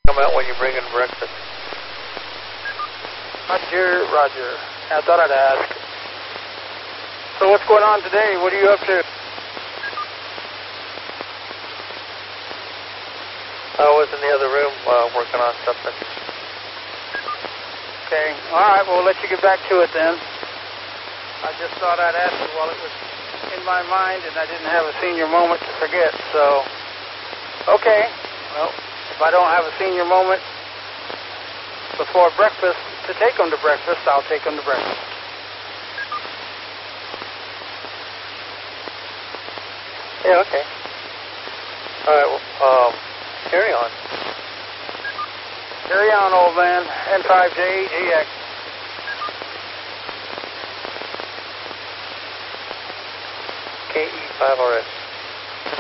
Come out when you bring in breakfast. Roger, Roger. I thought I'd ask. So what's going on today? What are you up to? I was in the other room working on something. Okay. All right, well, we'll let you get back to it then. I just thought I'd ask you while it was in my mind and I didn't have a senior moment to forget, so. Okay. Well, if I don't have a senior moment before breakfast to take them to breakfast, I'll take them to breakfast. Yeah, okay. All right, well, carry on. Carry on, old man. N5J8GX. KE5RS.